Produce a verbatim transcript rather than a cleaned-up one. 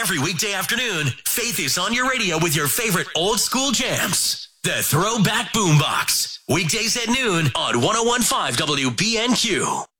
Every weekday afternoon, Faith is on your radio with your favorite old school jams. The Throwback Boombox. Weekdays at noon on one oh one point five W B N Q.